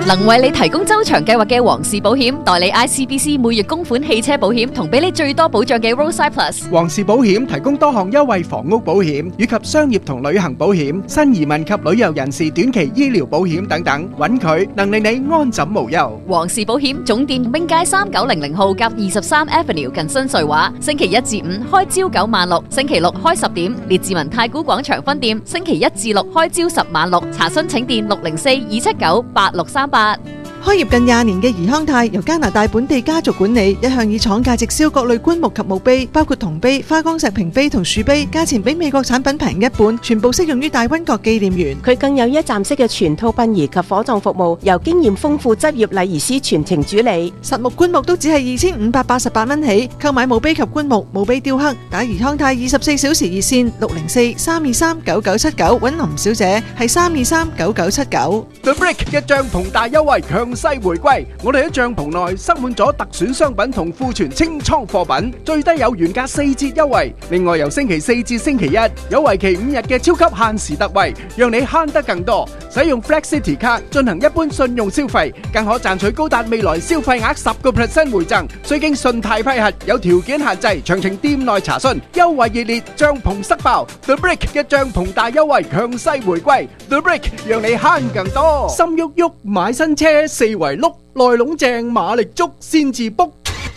能為你提供周長計劃嘅皇氏保險，代理 ICBC 每月供款汽車保險，同俾你最多保障嘅 Roadside Plus。 皇氏保險提供多項優惠房屋保險以及商業同旅行保險、新移民及旅遊人士短期醫療保險等等，揾佢能令你安枕無憂。 皇氏保險總店永街3900號夾23 Avenue 近新瑞華，星期一至五開朝9晚6，星期六開10點。列治文太古廣場分店星期一至六開朝10晚6，查詢請電604-279-8638。 開業近20年嘅怡康泰由加拿大本地家族管理，一向以廠價直銷各類棺木及墓碑，包括銅碑、花崗石屏碑同樹碑，價錢比美國產品平一半，全部適用於大溫國紀念園。 佢更有一站式嘅全套殯儀及火葬服務，由經驗豐富執業禮儀師全程主理。 實木棺木都只係2588蚊起，購買墓碑及棺木、墓碑雕刻，打怡康泰24小時熱線604-323-9979，揾林小姐係323-9979。 The Brick 嘅帳篷大優惠強勢回歸，我哋喺帳篷內塞滿咗特選商品同庫存清倉貨品，最低有原價4折優惠。另外由星期4至星期一有為期5日嘅超級限時特惠，讓你慳得更多。使用 Flex City 卡進行一般信用消費，更可賺取高達未來消費額10% 回贈，須經信貸批核，有條件限制，詳情店內查詢。優惠熱烈，帳篷塞爆 The Brick 嘅帳篷大優惠強勢回歸 The Brick 讓你慳更多。心喐喐買新車四圍碌，內籠正馬力足先至卜。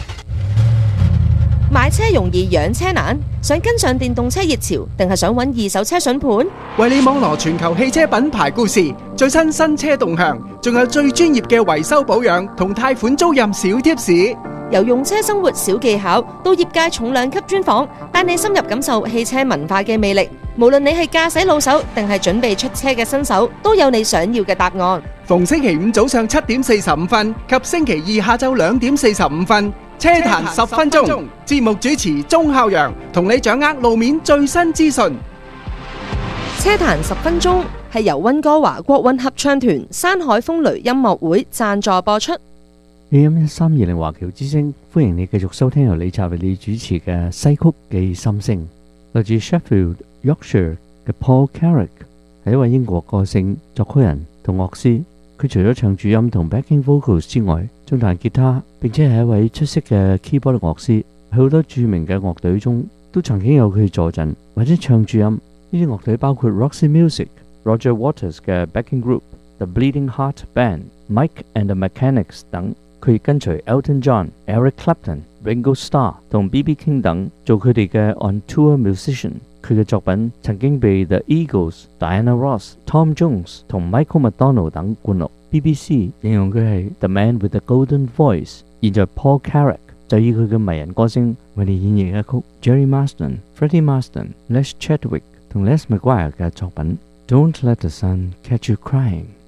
買車容易養車難，想跟上電動車熱潮，定係想揾二手車筍盤？ 為你網羅全球汽車品牌故事、最新新車動向，仲有最專業嘅維修保養同貸款租賃小貼士。 由用車生活小技巧到業界重量級專訪，帶你深入感受汽車文化嘅魅力。無論你係駕駛老手定係準備出車嘅新手，都有你想要嘅答案。 逢星期五早上7點45分及星期二下晝2點45分，車壇10分鐘，節目主持鐘孝陽同你掌握路面最新資訊。 車壇10分鐘係由溫哥華國韻合唱團山海風雷音樂會贊助播出。 AM1320華僑之聲，歡迎你繼續收聽由李察為你主持嘅西曲記心聲。來自 Sheffield Yorkshire 嘅 Paul Carrick 係一位英國歌星、作曲人同樂師。佢除咗唱主音同 backing vocals 之外，仲彈吉他，並且係一位出色嘅 keyboard 樂師。喺好多著名嘅樂隊中都曾經有佢助陣或者唱主音。呢啲樂隊包括 Roxy Music、Roger Waters 嘅 backing group、The Bleeding Heart Band、Mike and the Mechanics 等。佢亦跟隨 Elton John、Eric Clapton、Ringo Starr 同 B.B. King 等做佢哋嘅 on tour musician。佢嘅作品曾經被 The Eagles、Diana Ross、Tom Jones 同 Michael McDonald 等灌錄。BBC 形容佢係 The Man with the Golden Voice。現在 Paul Carrick 就以佢嘅迷人歌聲為你演繹一曲 Jerry Marsden、Freddie Marsden、Les Chadwick 同 Les McGuire 嘅作品 Don't Let the Sun Catch You Crying。